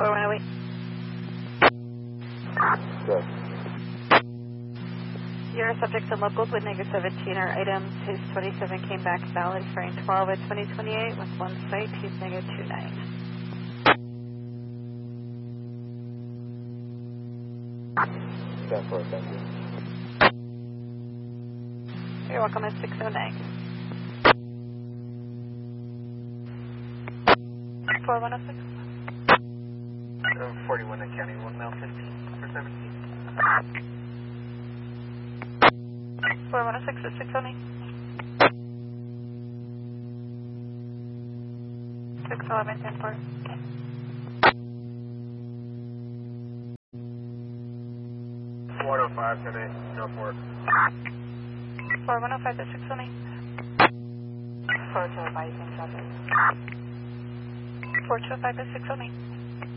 4108. Good. Your subjects and locals with -17 are items. His 27 came back valid for 12 at 2028 with one site. He's -29. Stand for it, thank you. You're welcome at 609. 4106. 41 at County 1 mile 15 for 17. 4106 at 609. 611 10-4. 105 10-8, no work. 4105 at 609. 4205 at 609.